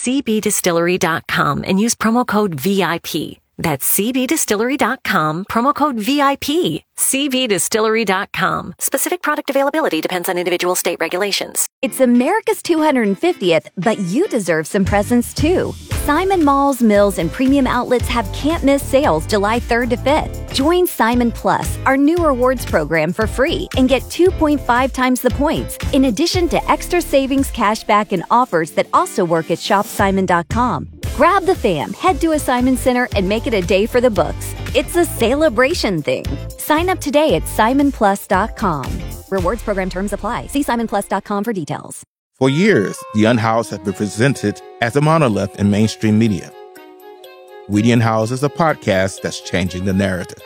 cbdistillery.com and use promo code VIP. That's cbdistillery.com, promo code VIP. cbdistillery.com. Specific product availability depends on individual state regulations. It's America's 250th, but you deserve some presents too. Simon Malls, Mills, and premium outlets have can't-miss sales July 3rd to 5th. Join Simon Plus, our new rewards program, for free and get 2.5 times the points, in addition to extra savings, cashback, and offers that also work at shopsimon.com. Grab the fam, head to a Simon Center, and make it a day for the books. It's a celebration thing. Sign up today at simonplus.com. Rewards program terms apply. See simonplus.com for details. For years, The Unhoused has been presented as a monolith in mainstream media. We the Unhoused is a podcast that's changing the narrative.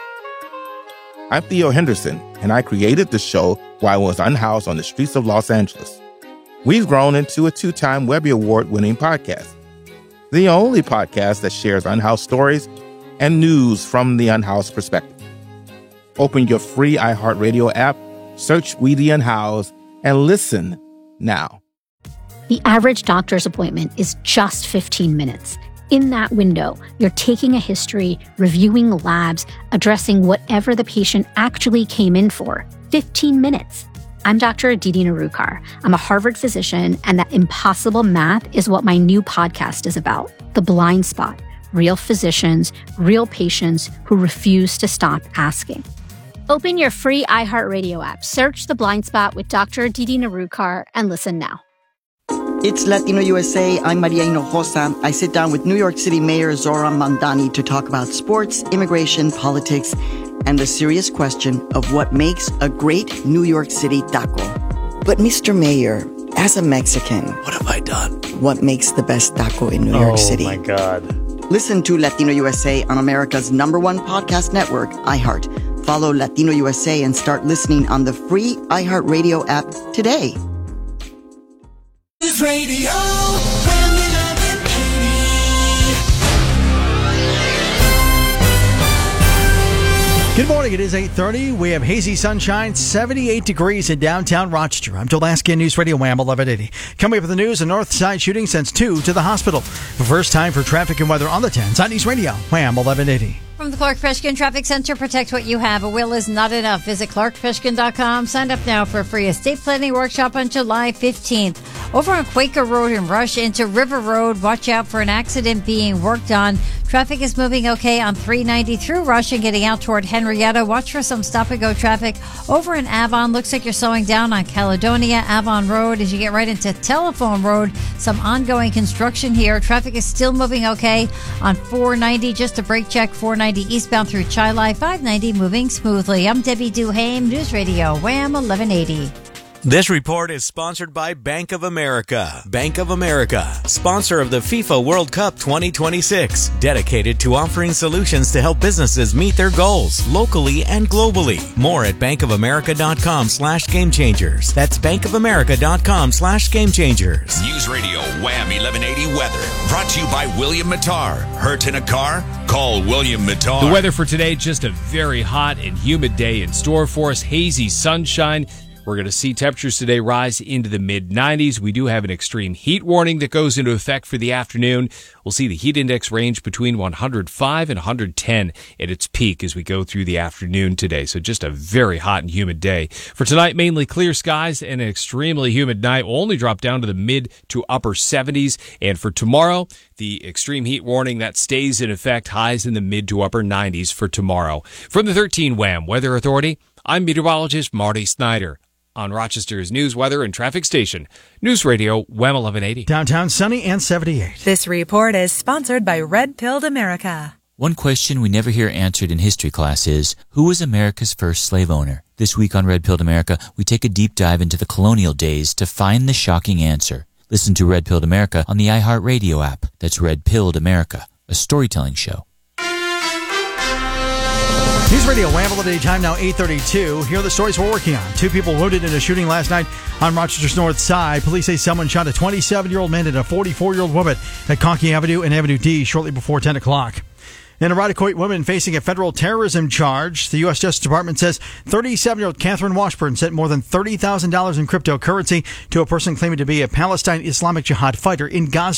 I'm Theo Henderson, and I created the show while I was unhoused on the streets of Los Angeles. We've grown into a 2-time Webby Award-winning podcast. The only podcast that shares unhoused stories and news from the unhoused perspective. Open your free iHeartRadio app, search We the Unhoused, and listen now. The average doctor's appointment is just 15 minutes. In that window, you're taking a history, reviewing labs, addressing whatever the patient actually came in for. 15 minutes. I'm Dr. Aditi Narukar. I'm a Harvard physician, and that impossible math is what my new podcast is about. The Blind Spot. Real physicians, real patients who refuse to stop asking. Open your free iHeartRadio app, search The Blind Spot with Dr. Aditi Narukar, and listen now. It's Latino USA. I'm Maria Hinojosa. I sit down with New York City Mayor Zohran Mamdani to talk about sports, immigration, politics, and the serious question of what makes a great New York City taco. But Mr. Mayor, as a Mexican, what have I done? What makes the best taco in New York City? Oh, my God. Listen to Latino USA on America's #1 podcast network, iHeart. Follow Latino USA and start listening on the free iHeartRadio app today. News Radio, Wham 1180. Good morning. It is 8:30. We have hazy sunshine, 78 degrees in downtown Rochester. I'm Joel Askin, News Radio Wham 1180. Coming up with the news, a North Side shooting sends 2 to the hospital. First time for traffic and weather on the 10s on News Radio Wham 1180. From the Clark Fishkin Traffic Center, protect what you have. A will is not enough. Visit clarkfishkin.com. Sign up now for a free estate planning workshop on July 15th. Over on Quaker Road and Rush into River Road, watch out for an accident being worked on. Traffic is moving okay on 390 through Rush and getting out toward Henrietta. Watch for some stop-and-go traffic over in Avon. Looks like you're slowing down on Caledonia, Avon Road. As you get right into Telephone Road, some ongoing construction here. Traffic is still moving okay on 490. Just a brake check, 490 eastbound through Chi-Li, 590 moving smoothly. I'm Debbie Duhame, News Radio Wham 1180. This report is sponsored by Bank of America. Bank of America, sponsor of the FIFA World Cup 2026, dedicated to offering solutions to help businesses meet their goals locally and globally. More at bankofamerica.com/gamechangers. That's bankofamerica.com/gamechangers. News Radio Wham 1180 weather, brought to you by William Mattar. Hurt in a car? Call William Mattar. The weather for today, just a very hot and humid day in store for us. Hazy sunshine. We're going to see temperatures today rise into the mid-90s. We do have an extreme heat warning that goes into effect for the afternoon. We'll see the heat index range between 105 and 110 at its peak as we go through the afternoon today. So just a very hot and humid day. For tonight, mainly clear skies and an extremely humid night. Will only drop down to the mid to upper 70s. And for tomorrow, the extreme heat warning that stays in effect, highs in the mid to upper 90s for tomorrow. From the 13 Wham Weather Authority, I'm meteorologist Marty Snyder. On Rochester's news, weather, and traffic station, News Radio Wham 1180. Downtown sunny and 78. This report is sponsored by Red Pilled America. One question we never hear answered in history class is, who was America's first slave owner? This week on Red Pilled America, we take a deep dive into the colonial days to find the shocking answer. Listen to Red Pilled America on the iHeartRadio app. That's Red Pilled America, a storytelling show. News Radio Wham 1180, time now 8:32. Here are the stories we're working on. 2 people wounded in a shooting last night on Rochester's North Side. Police say someone shot a 27-year-old man and a 44-year-old woman at Conkey Avenue and Avenue D shortly before 10 o'clock. An Irondequoit woman facing a federal terrorism charge. The U.S. Justice Department says 37-year-old Catherine Washburn sent more than $30,000 in cryptocurrency to a person claiming to be a Palestine Islamic Jihad fighter in Gaza.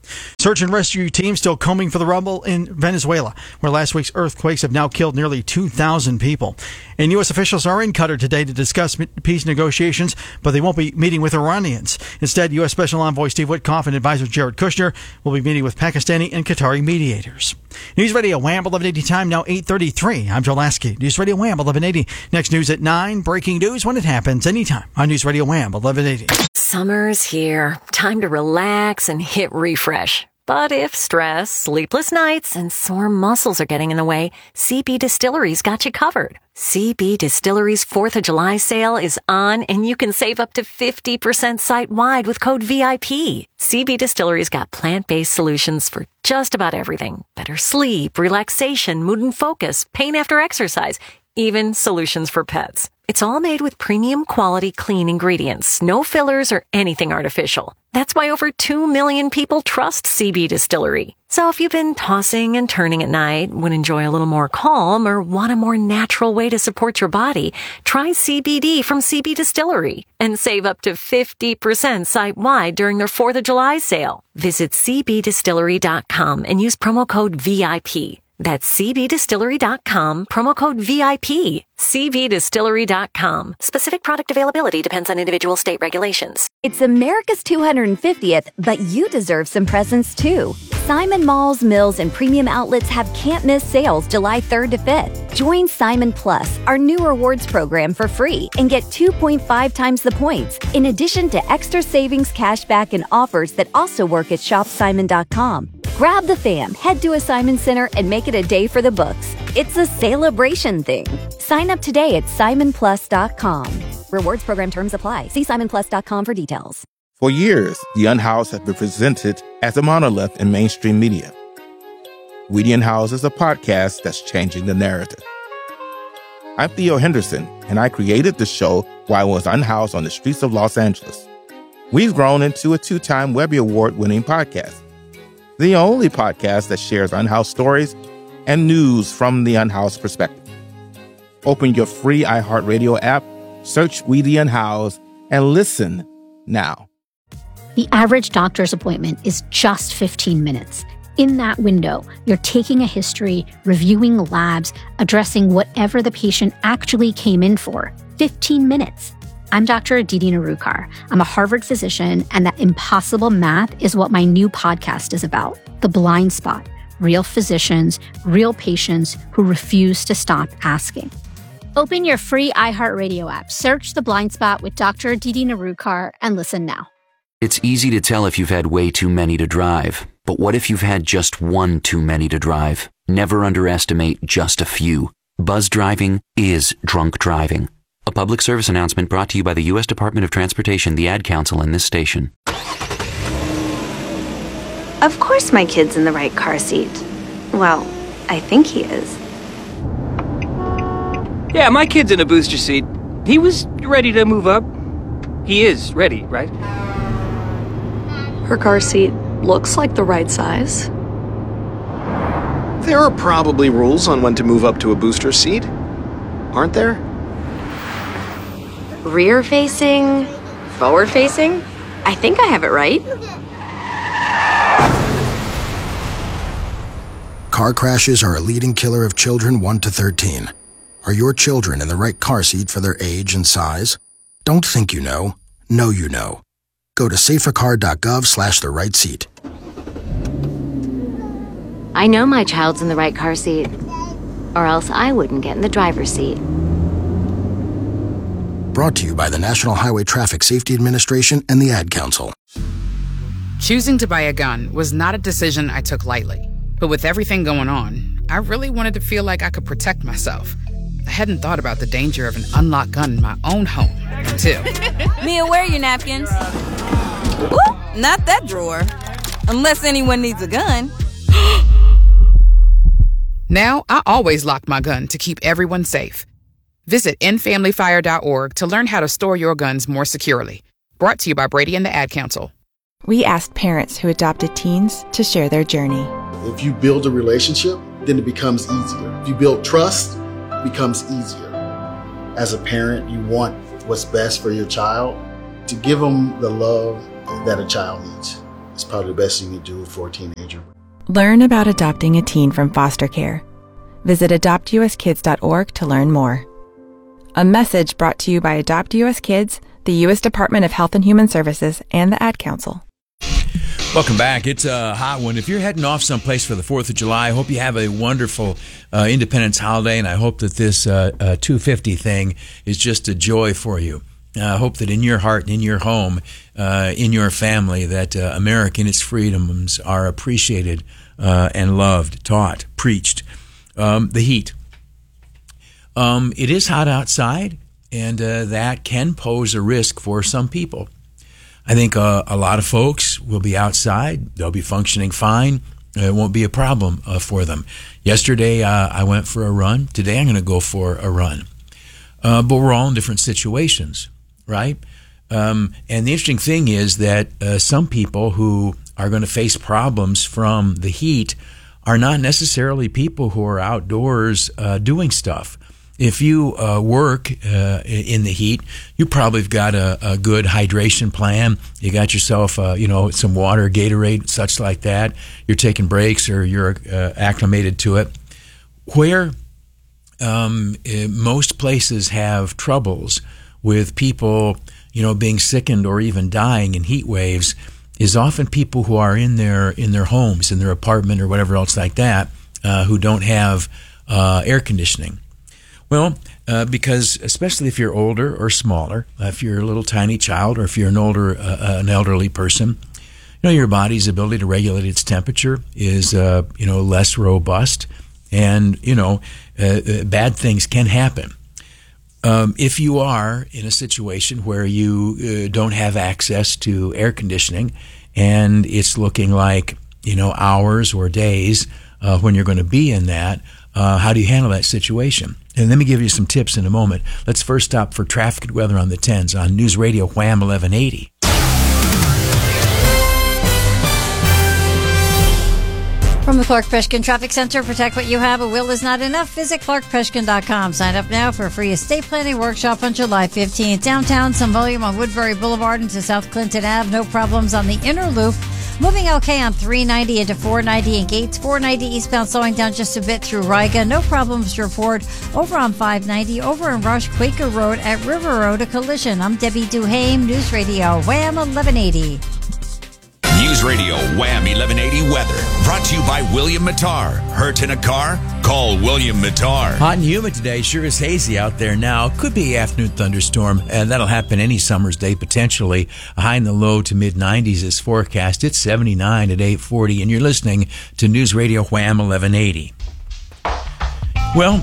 Search and rescue teams still combing for the rubble in Venezuela, where last week's earthquakes have now killed nearly 2,000 people. And U.S. officials are in Qatar today to discuss peace negotiations, but they won't be meeting with Iranians. Instead, U.S. Special Envoy Steve Witkoff and advisor Jared Kushner will be meeting with Pakistani and Qatari mediators. News Radio Wham 1180 time now 8:33. I'm Joe Lasky. News Radio Wham 1180. Next news at 9. Breaking news when it happens anytime on News Radio Wham 1180. Summer's here. Time to relax and hit refresh. But if stress, sleepless nights, and sore muscles are getting in the way, CB Distillery's got you covered. CB Distillery's 4th of July sale is on, and you can save up to 50% site-wide with code VIP. CB Distillery's got plant-based solutions for just about everything. Better sleep, relaxation, mood and focus, pain after exercise, even solutions for pets. It's all made with premium quality clean ingredients, no fillers or anything artificial. That's why over 2 million people trust CB Distillery. So if you've been tossing and turning at night, would enjoy a little more calm, or want a more natural way to support your body, try CBD from CB Distillery and save up to 50% site-wide during their 4th of July sale. Visit cbdistillery.com and use promo code VIP. That's cbdistillery.com, promo code VIP. cbdistillery.com. Specific product availability depends on individual state regulations. It's America's 250th, but you deserve some presents too. Simon Malls, Mills, and Premium Outlets have can't-miss sales July 3rd to 5th. Join Simon Plus, our new rewards program, for free and get 2.5 times the points, in addition to extra savings, cashback, and offers that also work at shopsimon.com. Grab the fam, head to a Simon Center, and make it a day for the books. It's a celebration thing. Sign up today at simonplus.com. Rewards program terms apply. See simonplus.com for details. For years, the Unhoused have been presented as a monolith in mainstream media. We the Unhoused is a podcast that's changing the narrative. I'm Theo Henderson, and I created the show while I was unhoused on the streets of Los Angeles. We've grown into a 2-time Webby Award-winning podcast. The only podcast that shares unhoused stories and news from the unhoused perspective. Open your free iHeartRadio app, search We the Unhoused, and listen now. The average doctor's appointment is just 15 minutes. In that window, you're taking a history, reviewing labs, addressing whatever the patient actually came in for. 15 minutes. I'm Dr. Aditi Narukar. I'm a Harvard physician, and that impossible math is what my new podcast is about. The Blind Spot. Real physicians, real patients who refuse to stop asking. Open your free iHeartRadio app, search The Blind Spot with Dr. Aditi Narukar, and listen now. It's easy to tell if you've had way too many to drive. But what if you've had just one too many to drive? Never underestimate just a few. Buzz driving is drunk driving. A public service announcement brought to you by the U.S. Department of Transportation, the Ad Council, and this station. Of course my kid's in the right car seat. Well, I think he is. Yeah, my kid's in a booster seat. He was ready to move up. He is ready, right? Her car seat looks like the right size. There are probably rules on when to move up to a booster seat, aren't there? Rear facing, forward facing? I think I have it right. Car crashes are a leading killer of children 1 to 13. Are your children in the right car seat for their age and size? Don't think you know. Know you know. Go to safercar.gov/the right seat. I know my child's in the right car seat, or else I wouldn't get in the driver's seat. Brought to you by the National Highway Traffic Safety Administration and the Ad Council. Choosing to buy a gun was not a decision I took lightly. But with everything going on, I really wanted to feel like I could protect myself. I hadn't thought about the danger of an unlocked gun in my own home until... Mia, where are your napkins? Ooh, not that drawer. Unless anyone needs a gun. Now, I always lock my gun to keep everyone safe. Visit endfamilyfire.org to learn how to store your guns more securely. Brought to you by Brady and the Ad Council. We asked parents who adopted teens to share their journey. If you build a relationship, then it becomes easier. If you build trust, it becomes easier. As a parent, you want what's best for your child, to give them the love that a child needs. It's probably the best you can do for a teenager. Learn about adopting a teen from foster care. Visit adoptuskids.org to learn more. A message brought to you by Adopt US Kids, the U.S. Department of Health and Human Services, and the Ad Council. Welcome back. It's a hot one. If you're heading off someplace for the 4th of July, I hope you have a wonderful Independence holiday, and I hope that this 250 thing is just a joy for you. I hope that in your heart and in your home, in your family, that America and its freedoms are appreciated and loved, taught, preached. The heat. It is hot outside, and that can pose a risk for some people. I think a lot of folks will be outside. They'll be functioning fine. It won't be a problem for them. Yesterday, I went for a run. Today, I'm going to go for a run. But we're all in different situations, right? And the interesting thing is that some people who are going to face problems from the heat are not necessarily people who are outdoors doing stuff. If you work in the heat, you probably have got a good hydration plan. You got yourself, some water, Gatorade, such like that. You're taking breaks or you're acclimated to it. Where most places have troubles with people, being sickened or even dying in heat waves is often people who are in their homes, in their apartment or whatever else like that, who don't have air conditioning. Well, because especially if you're older or smaller, if you're a little tiny child or if you're an elderly person, your body's ability to regulate its temperature is, less robust, and, bad things can happen. If you are in a situation where you don't have access to air conditioning and it's looking like, hours or days when you're going to be in that, how do you handle that situation? And let me give you some tips in a moment. Let's first stop for traffic and weather on the 10s on News Radio Wham 1180. From the Clark Peshkin Traffic Center, protect what you have. A will is not enough. Visit clarkpeshkin.com. Sign up now for a free estate planning workshop on July 15th. Downtown, some volume on Woodbury Boulevard into South Clinton Ave. No problems on the inner loop. Moving okay on 390 into 490 in Gates. 490 eastbound slowing down just a bit through Riga. No problems to report over on 590. Over in Rush, Quaker Road at River Road, a collision. I'm Debbie Duhame, News Radio Wham 1180. News Radio Wham 1180 weather. Brought to you by William Mattar. Hurt in a car? Call William Mattar. Hot and humid today. Sure is hazy out there now. Could be afternoon thunderstorm, and that'll happen any summer's day potentially. A high in the low to mid 90s is forecast. It's 79 at 8:40, and you're listening to News Radio Wham 1180. Well,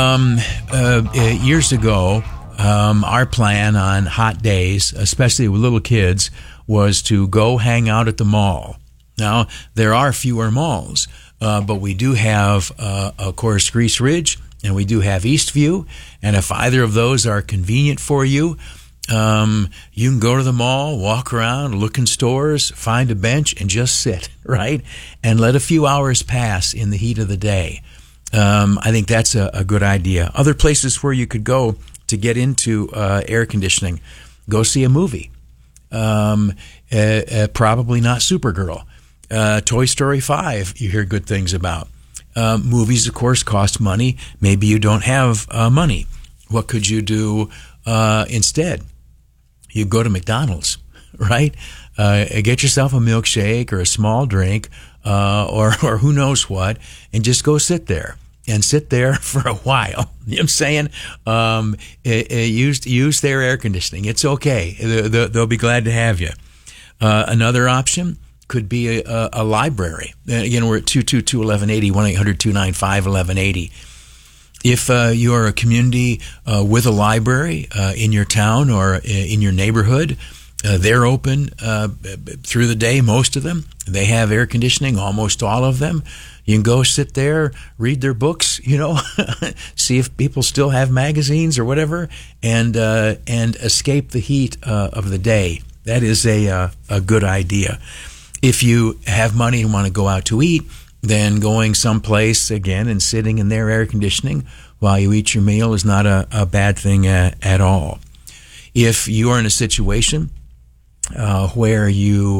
years ago, our plan on hot days, especially with little kids, was to go hang out at the mall. Now, there are fewer malls, but we do have, of course, Grease Ridge, and we do have Eastview, and if either of those are convenient for you, you can go to the mall, walk around, look in stores, find a bench, and just sit, right? And let a few hours pass in the heat of the day. I think that's a good idea. Other places where you could go to get into air conditioning, go see a movie. Probably not Supergirl. Toy Story 5, you hear good things about. Movies, of course, cost money. Maybe you don't have money. What could you do instead? You go to McDonald's, right? Get yourself a milkshake or a small drink or who knows what, and just go sit there. And sit there for a while. You know what I'm saying? Use their air conditioning. It's okay. They'll be glad to have you. Another option could be a library. Again, we're at 222-1180, 1-800-295-1180. If you are a community with a library in your town or in your neighborhood, they're open through the day, most of them. They have air conditioning, almost all of them. You can go sit there, read their books, see if people still have magazines or whatever, and escape the heat of the day. That is a good idea. If you have money and want to go out to eat, then going someplace, again, and sitting in their air conditioning while you eat your meal is not a bad thing at all. If you are in a situation where you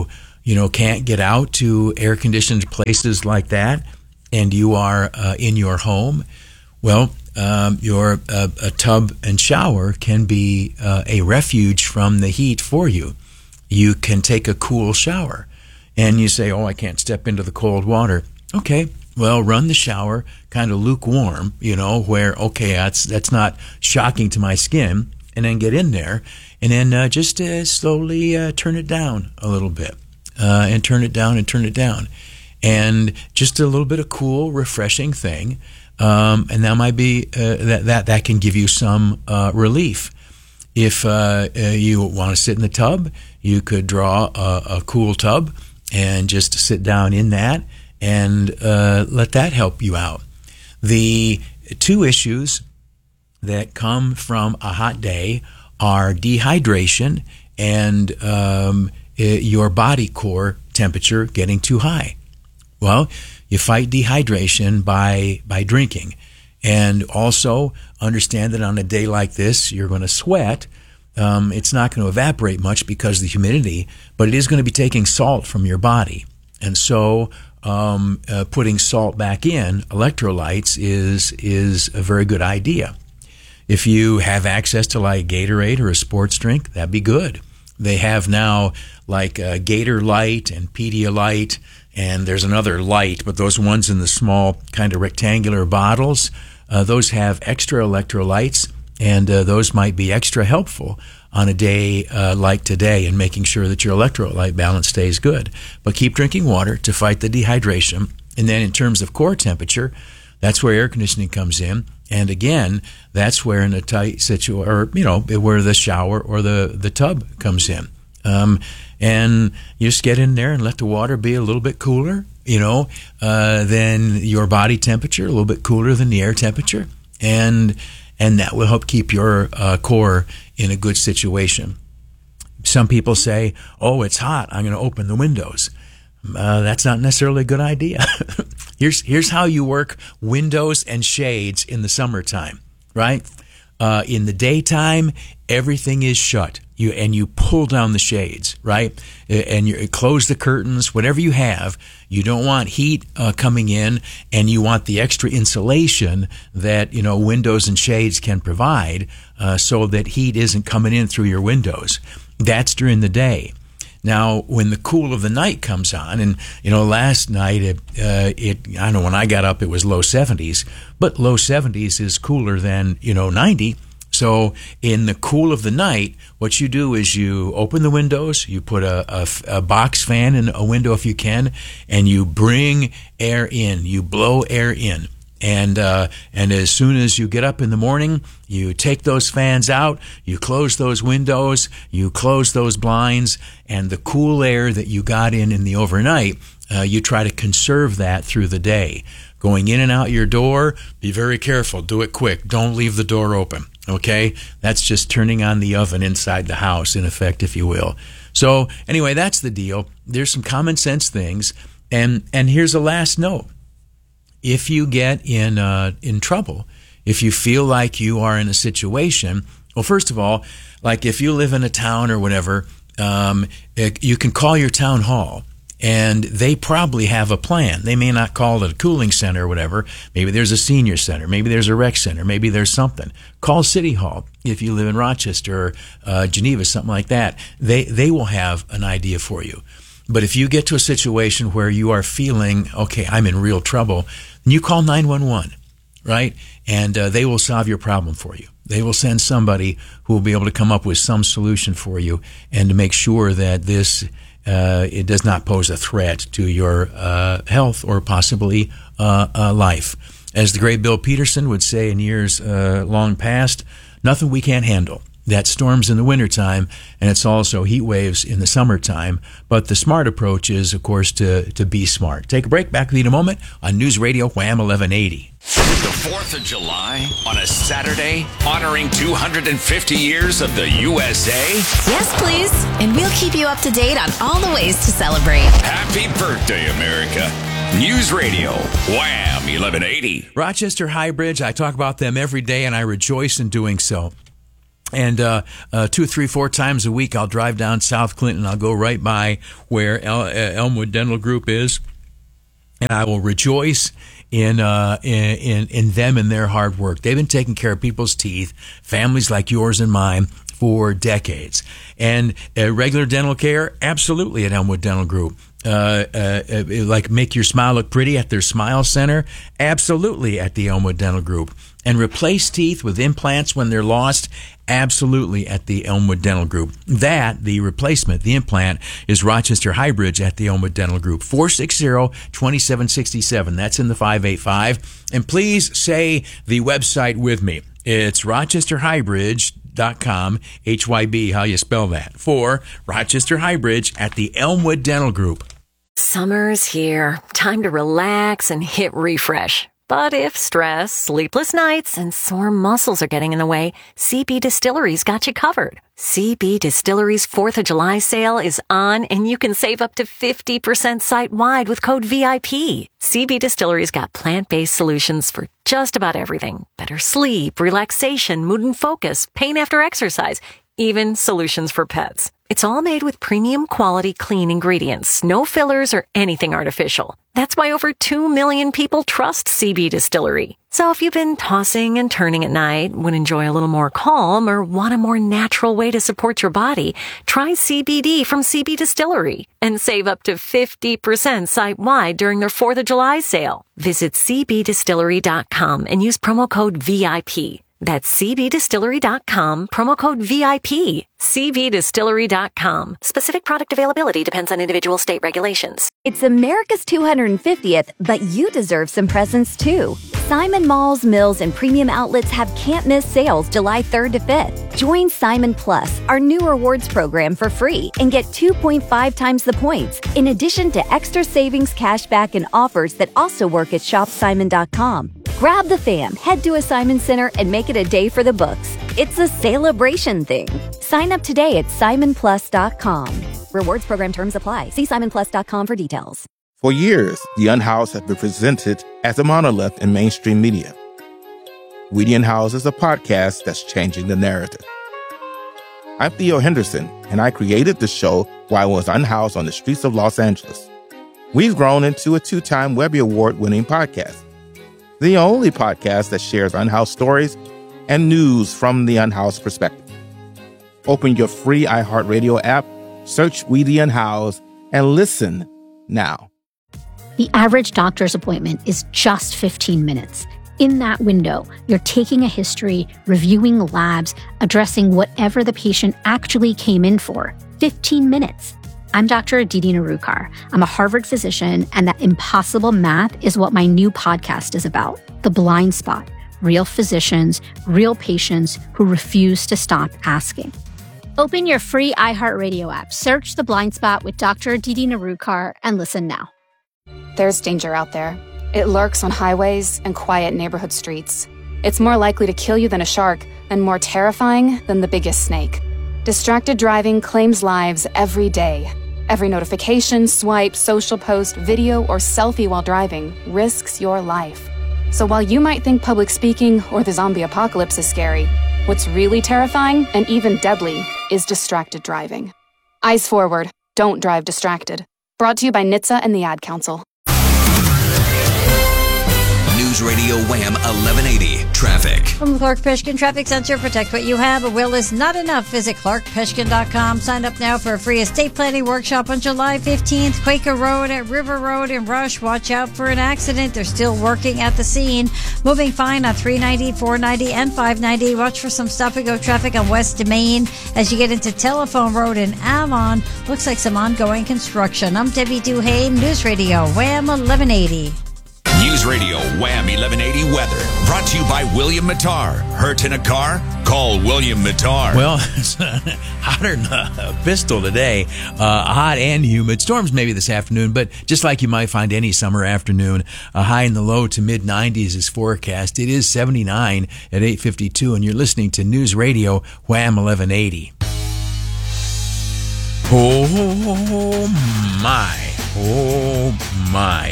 can't get out to air-conditioned places like that, and you are in your home, well, your a tub and shower can be a refuge from the heat for you. You can take a cool shower, and you say, I can't step into the cold water. Okay, well, run the shower kind of lukewarm, where, that's not shocking to my skin, and then get in there, and then just slowly turn it down a little bit, and turn it down and turn it down. And just a little bit of cool, refreshing thing, and that might be that can give you some relief. If you want to sit in the tub, you could draw a cool tub and just sit down in that and let that help you out. The two issues that come from a hot day are dehydration and your body core temperature getting too high. Well, you fight dehydration by drinking. And also understand that on a day like this, you're going to sweat. It's not going to evaporate much because of the humidity, but it is going to be taking salt from your body. And so putting salt back in, electrolytes, is a very good idea. If you have access to like Gatorade or a sports drink, that'd be good. They have now like Gator Light and Pedialyte, and there's another light, but those ones in the small kind of rectangular bottles, those have extra electrolytes, and those might be extra helpful on a day like today in making sure that your electrolyte balance stays good. But keep drinking water to fight the dehydration. And then in terms of core temperature, that's where air conditioning comes in. And again, that's where in a tight situation, or where the shower or the tub comes in. And you just get in there and let the water be a little bit cooler, than your body temperature, a little bit cooler than the air temperature, and that will help keep your core in a good situation. Some people say, it's hot, I'm going to open the windows. That's not necessarily a good idea. Here's how you work windows and shades in the summertime, right? In the daytime, everything is shut. You pull down the shades, right? And you close the curtains, whatever you have. You don't want heat coming in, and you want the extra insulation that, windows and shades can provide, so that heat isn't coming in through your windows. That's during the day. Now, when the cool of the night comes on, and, last night, I don't know, when I got up, it was low 70s, but low 70s is cooler than, 90. So in the cool of the night, what you do is you open the windows, you put a box fan in a window if you can, and you bring air in, you blow air in. And as soon as you get up in the morning, you take those fans out, you close those windows, you close those blinds, and the cool air that you got in the overnight, you try to conserve that through the day. Going in and out your door, be very careful. Do it quick. Don't leave the door open. Okay? That's just turning on the oven inside the house, in effect, if you will. So anyway, that's the deal. There's some common sense things. And here's a last note. If you get in trouble, if you feel like you are in a situation, well, first of all, like if you live in a town or whatever, you can call your town hall, and they probably have a plan. They may not call it a cooling center or whatever. Maybe there's a senior center. Maybe there's a rec center. Maybe there's something. Call City Hall if you live in Rochester or Geneva, something like that. They will have an idea for you. But if you get to a situation where you are feeling, okay, I'm in real trouble, then you call 911, right? And they will solve your problem for you. They will send somebody who will be able to come up with some solution for you and to make sure that this it does not pose a threat to your health or possibly life. As the great Bill Peterson would say in years long past, nothing we can't handle. That's storms in the wintertime, and it's also heat waves in the summertime. But the smart approach is, of course, to be smart. Take a break. Back with you in a moment on News Radio Wham 1180. The 4th of July on a Saturday, honoring 250 years of the USA? Yes, please. And we'll keep you up to date on all the ways to celebrate. Happy birthday, America. News Radio Wham 1180. Rochester High Bridge, I talk about them every day, and I rejoice in doing so. And 2, 3, 4 times a week, I'll drive down South Clinton. I'll go right by where Elmwood Dental Group is, and I will rejoice in them and their hard work. They've been taking care of people's teeth, families like yours and mine, for decades. And regular dental care, absolutely at Elmwood Dental Group. Like make your smile look pretty at their Smile Center, absolutely at the Elmwood Dental Group. And replace teeth with implants when they're lost, absolutely at the Elmwood Dental Group. The replacement, the implant, is Rochester Highbridge at the Elmwood Dental Group. 460-2767. That's in the 585. And please say the website with me. It's RochesterHighbridge.com, HYB, how you spell that, for Rochester Highbridge at the Elmwood Dental Group. Summer's here. Time to relax and hit refresh. But if stress, sleepless nights, and sore muscles are getting in the way, CB Distillery's got you covered. CB Distillery's 4th of July sale is on, and you can save up to 50% site-wide with code VIP. CB Distillery's got plant-based solutions for just about everything. Better sleep, relaxation, mood and focus, pain after exercise, even solutions for pets. It's all made with premium quality clean ingredients, no fillers or anything artificial. That's why over 2 million people trust CB Distillery. So if you've been tossing and turning at night, would enjoy a little more calm, or want a more natural way to support your body, try CBD from CB Distillery and save up to 50% site-wide during their 4th of July sale. Visit cbdistillery.com and use promo code VIP. That's cbdistillery.com, promo code VIP. cbdistillery.com. Specific product availability depends on individual state regulations. It's America's 250th, but you deserve some presents too. Simon Malls, Mills, and Premium Outlets have can't-miss sales July 3rd to 5th. Join Simon Plus, our new rewards program, for free and get 2.5 times the points, in addition to extra savings, cashback, and offers that also work at shopsimon.com. Grab the fam, head to a Simon Center, and make it a day for the books. It's a celebration thing. Sign up today at simonplus.com. Rewards program terms apply. See simonplus.com for details. For years, the Unhoused have been presented as a monolith in mainstream media. We the Unhoused is a podcast that's changing the narrative. I'm Theo Henderson, and I created the show while I was unhoused on the streets of Los Angeles. We've grown into a 2-time Webby Award-winning podcast. The only podcast that shares unhoused stories and news from the unhoused perspective. Open your free iHeartRadio app, search We the Unhoused, and listen now. The average doctor's appointment is just 15 minutes. In that window, you're taking a history, reviewing labs, addressing whatever the patient actually came in for. 15 minutes. I'm Dr. Aditi Narukar. I'm a Harvard physician, and that impossible math is what my new podcast is about. The Blind Spot. Real physicians, real patients who refuse to stop asking. Open your free iHeartRadio app, search The Blind Spot with Dr. Aditi Narukar, and listen now. There's danger out there. It lurks on highways and quiet neighborhood streets. It's more likely to kill you than a shark, and more terrifying than the biggest snake. Distracted driving claims lives every day. Every notification, swipe, social post, video, or selfie while driving risks your life. So while you might think public speaking or the zombie apocalypse is scary, what's really terrifying and even deadly is distracted driving. Eyes forward. Don't drive distracted. Brought to you by NHTSA and the Ad Council. News Radio Wham 1180 Traffic. From the Clark Peshkin Traffic Center, protect what you have. A will is not enough. Visit clarkpeshkin.com. Sign up now for a free estate planning workshop on July 15th. Quaker Road at River Road in Rush. Watch out for an accident. They're still working at the scene. Moving fine on 390, 490, and 590. Watch for some stop-and-go traffic on West Main as you get into Telephone Road in Avon. Looks like some ongoing construction. I'm Debbie Duhane, News Radio Wham 1180. News Radio Wham 1180 Weather. Brought to you by William Mattar. Hurt in a car? Call William Mattar. Well, it's hotter than a pistol today. Hot and humid. Storms maybe this afternoon, but just like you might find any summer afternoon, a high in the low to mid-90s is forecast. It is 79 at 8:52, and you're listening to News Radio Wham 1180. Oh, my. Oh, my.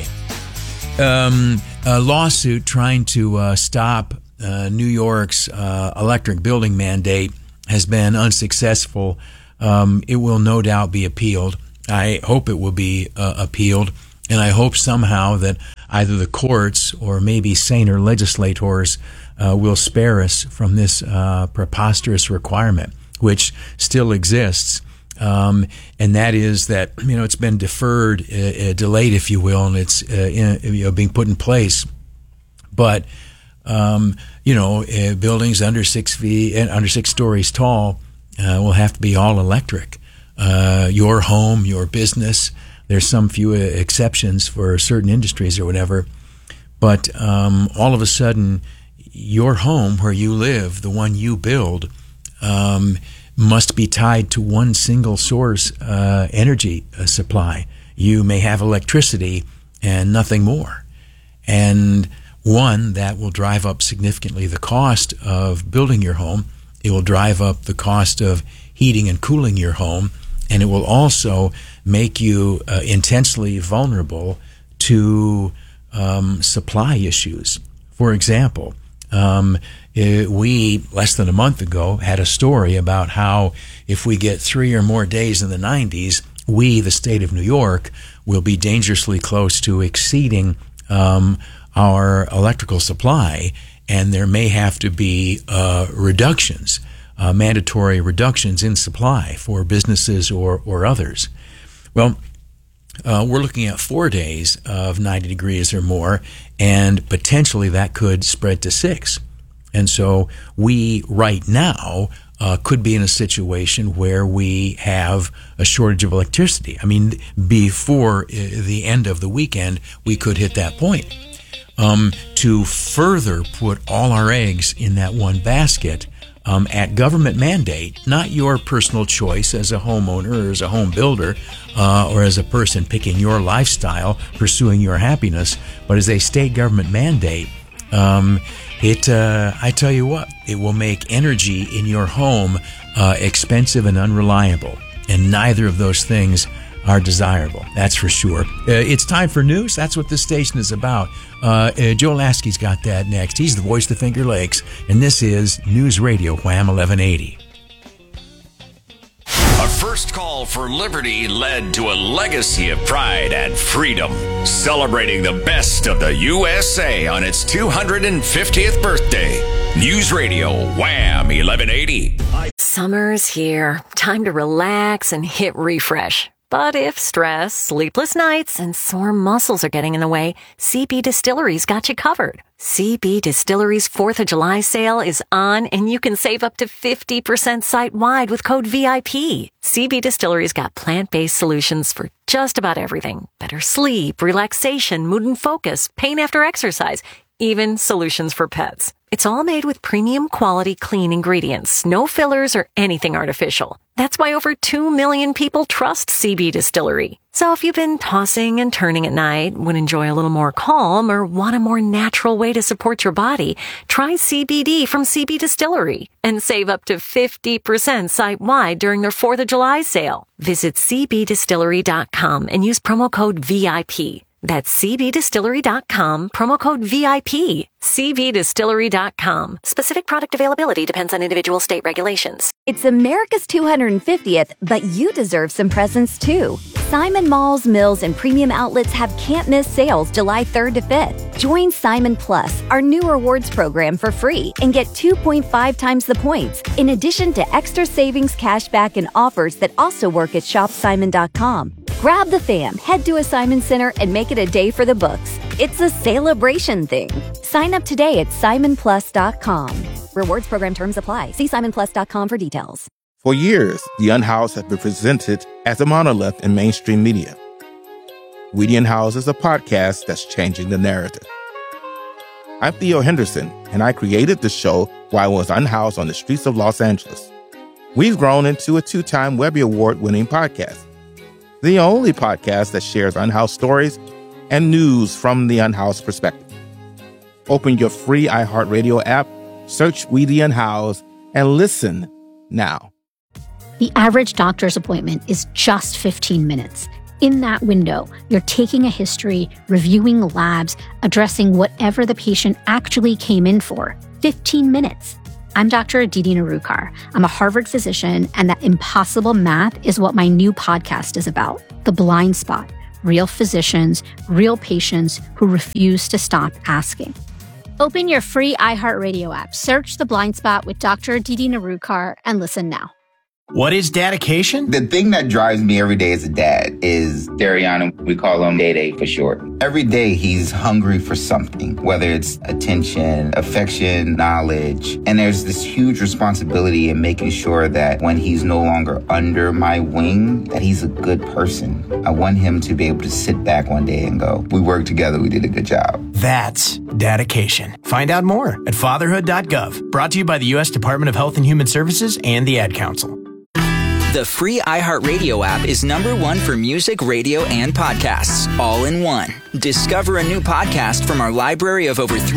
A lawsuit trying to stop New York's electric building mandate has been unsuccessful, it will no doubt be appealed. I hope it will be appealed, and I hope somehow that either the courts or maybe saner legislators will spare us from this preposterous requirement, which still exists. And that is that, it's been deferred, delayed, if you will, and it's being put in place. But, buildings under 6 feet and under 6 stories tall will have to be all electric. Your home, your business, there's some few exceptions for certain industries or whatever. But all of a sudden, your home where you live, the one you build, must be tied to one single source energy supply. You may have electricity and nothing more. And one, that will drive up significantly the cost of building your home. It will drive up the cost of heating and cooling your home. And it will also make you intensely vulnerable to supply issues. For example, we, less than a month ago, had a story about how if we get 3 or more days in the 90s, we, the state of New York, will be dangerously close to exceeding our electrical supply, and there may have to be reductions, mandatory reductions in supply for businesses or others. Well, we're looking at 4 days of 90 degrees or more, and potentially that could spread to 6. And so we, right now, could be in a situation where we have a shortage of electricity. I mean, before the end of the weekend, we could hit that point. To further put all our eggs in that one basket, at government mandate, not your personal choice as a homeowner or as a home builder or as a person picking your lifestyle, pursuing your happiness, but as a state government mandate, I tell you what, it will make energy in your home expensive and unreliable, and neither of those things are desirable. That's for sure. It's time for news. That's what this station is about. Joe Lasky's got that next. He's the voice of the Finger Lakes, and this is News Radio Wham 1180. A first call for liberty led to a legacy of pride and freedom, celebrating the best of the USA on its 250th birthday. News Radio Wham 1180. Summer's here. Time to relax and hit refresh. But if stress, sleepless nights, and sore muscles are getting in the way, CB Distillery's got you covered. CB Distillery's 4th of July sale is on, and you can save up to 50% site-wide with code VIP. CB Distillery's got plant-based solutions for just about everything. Better sleep, relaxation, mood and focus, pain after exercise, even solutions for pets. It's all made with premium quality clean ingredients, no fillers or anything artificial. That's why over 2 million people trust CB Distillery. So if you've been tossing and turning at night, would enjoy a little more calm, or want a more natural way to support your body, try CBD from CB Distillery and save up to 50% site-wide during their 4th of July sale. Visit cbdistillery.com and use promo code VIP. That's cbdistillery.com, promo code VIP. cbdistillery.com. Specific product availability depends on individual state regulations. It's America's 250th, but you deserve some presents too. Simon Malls, Mills, and Premium Outlets have can't-miss sales July 3rd to 5th. Join Simon Plus, our new rewards program, for free and get 2.5 times the points, in addition to extra savings, cashback, and offers that also work at shopsimon.com. Grab the fam, head to a Simon Center, and make it a day for the books. It's a celebration thing. Sign up today at simonplus.com. Rewards program terms apply. See simonplus.com for details. For years, The Unhoused has been presented as a monolith in mainstream media. We the Unhoused is a podcast that's changing the narrative. I'm Theo Henderson, and I created the show while I was unhoused on the streets of Los Angeles. We've grown into a 2-time Webby Award-winning podcast. The only podcast that shares unhoused stories and news from the unhoused perspective. Open your free iHeartRadio app, search We the Unhoused, and listen now. The average doctor's appointment is just 15 minutes. In that window, you're taking a history, reviewing labs, addressing whatever the patient actually came in for. 15 minutes. I'm Dr. Aditi Narukar. I'm a Harvard physician, and that impossible math is what my new podcast is about. The Blind Spot. Real physicians, real patients who refuse to stop asking. Open your free iHeartRadio app, search The Blind Spot with Dr. Aditi Narukar, and listen now. What is dedication? The thing that drives me every day as a dad is Dariana. We call him Day Day for short. Every day he's hungry for something, whether it's attention, affection, knowledge. And there's this huge responsibility in making sure that when he's no longer under my wing, that he's a good person. I want him to be able to sit back one day and go, we worked together, we did a good job. That's dedication. Find out more at fatherhood.gov. Brought to you by the U.S. Department of Health and Human Services and the Ad Council. The free iHeartRadio app is #1 for music, radio, and podcasts, all in one. Discover a new podcast from our library of over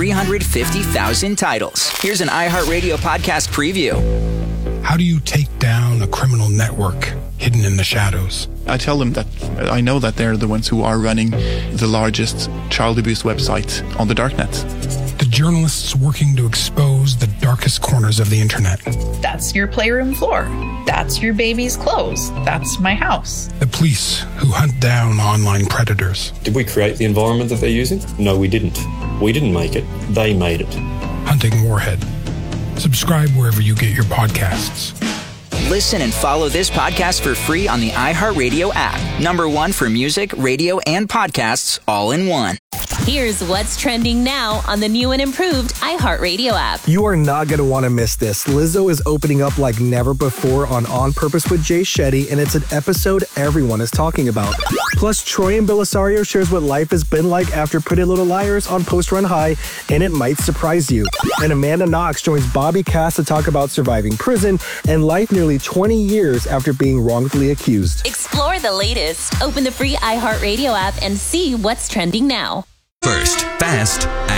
350,000 titles. Here's an iHeartRadio podcast preview. How do you take down a criminal network hidden in the shadows? I tell them that I know that they're the ones who are running the largest child abuse website on the darknet. The journalists working to expose the darkest corners of the internet. That's your playroom floor. That's your baby's clothes. That's my house. The police who hunt down online predators. Did we create the environment that they're using? No, we didn't. We didn't make it. They made it. Hunting Warhead. Subscribe wherever you get your podcasts. Listen and follow this podcast for free on the iHeartRadio app. #1 for music, radio, and podcasts, all in one. Here's what's trending now on the new and improved iHeartRadio app. You are not going to want to miss this. Lizzo is opening up like never before on Purpose with Jay Shetty, and it's an episode everyone is talking about. Plus, Troy and Belisario shares what life has been like after Pretty Little Liars on Post Run High, and it might surprise you. And Amanda Knox joins Bobby Cass to talk about surviving prison and life nearly 20 years after being wrongfully accused. Explore the latest. Open the free iHeartRadio app and see what's trending now. First, fast,